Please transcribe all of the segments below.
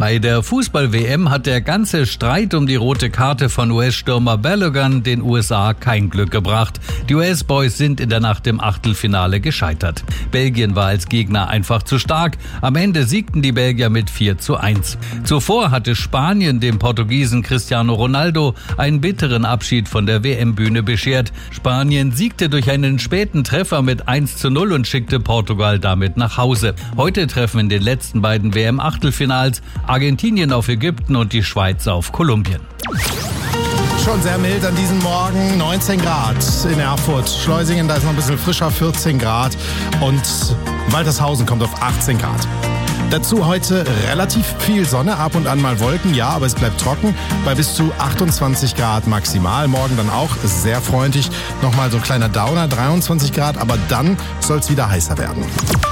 Bei der Fußball-WM hat der ganze Streit um die rote Karte von US-Stürmer Balogun den USA kein Glück gebracht. Die US-Boys sind in der Nacht im Achtelfinale gescheitert. Belgien war als Gegner einfach zu stark. Am Ende siegten die Belgier mit 4:1. Zuvor hatte Spanien dem Portugiesen Cristiano Ronaldo einen bitteren Abschied von der WM-Bühne beschert. Spanien siegte durch einen späten Treffer mit 1:0 und schickte Portugal damit nach Hause. Heute treffen in den letzten beiden WM-Achtelfinals Argentinien auf Ägypten und die Schweiz auf Kolumbien. Schon sehr mild an diesem Morgen, 19 Grad in Erfurt. Schleusingen, da ist noch ein bisschen frischer, 14 Grad. Und Waltershausen kommt auf 18 Grad. Dazu heute relativ viel Sonne, ab und an mal Wolken, ja, aber es bleibt trocken bei bis zu 28 Grad maximal. Morgen dann auch sehr freundlich. Nochmal so ein kleiner Downer, 23 Grad, aber dann soll es wieder heißer werden.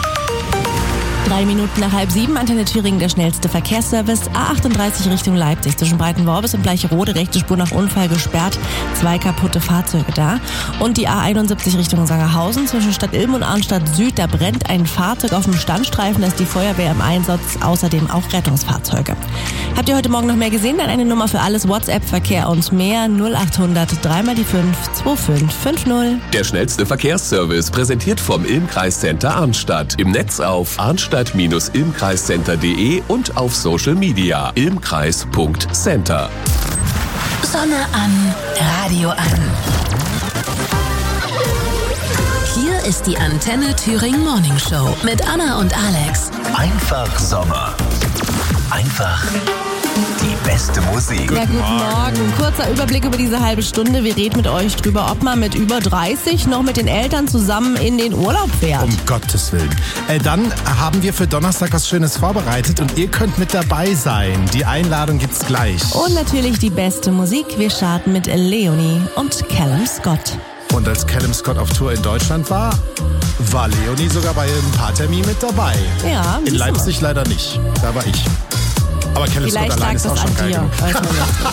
3 Minuten nach 6:30, Antenne Thüringen, der schnellste Verkehrsservice. A38 Richtung Leipzig zwischen Breitenworbis und Bleicherode, rechte Spur nach Unfall gesperrt, 2 kaputte Fahrzeuge da. Und die A71 Richtung Sangerhausen zwischen Stadt Ilm und Arnstadt Süd, da brennt ein Fahrzeug auf dem Standstreifen, da ist die Feuerwehr im Einsatz, außerdem auch Rettungsfahrzeuge. Habt ihr heute Morgen noch mehr gesehen? Dann eine Nummer für alles, WhatsApp, Verkehr und mehr, 0800 3x5 2550. Der schnellste Verkehrsservice, präsentiert vom Ilm-Kreiscenter Arnstadt. Im Netz auf arnstadt-ilmkreiscenter.de und auf Social Media ilmkreis.center. Sonne an, Radio an. Hier ist die Antenne Thüringen Morning Show mit Anna und Alex. Einfach Sommer. Einfach die beste Musik. Ja, guten Morgen. Kurzer Überblick über diese halbe Stunde. Wir reden mit euch drüber, ob man mit über 30 noch mit den Eltern zusammen in den Urlaub fährt. Um Gottes Willen. Dann haben wir für Donnerstag was Schönes vorbereitet und ihr könnt mit dabei sein. Die Einladung gibt's gleich. Und natürlich die beste Musik. Wir starten mit Leonie und Callum Scott. Und als Callum Scott auf Tour in Deutschland war Leonie sogar bei ein paar Terminen mit dabei. Ja. In Leipzig leider nicht. Da war ich. Aber Callum Scott allein ist auch schon geil genug.